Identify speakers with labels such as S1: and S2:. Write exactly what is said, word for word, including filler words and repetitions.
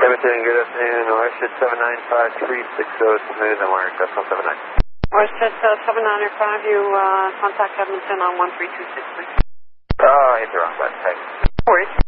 S1: Edmonton, good afternoon. Oasis seven nine five three six zero, smooth and wire, decimal seven nine.
S2: Oasis uh, seven nine five, you uh, contact Edmonton on one three two six, please.
S1: Oh, I hit the wrong button, thanks.
S2: No worries.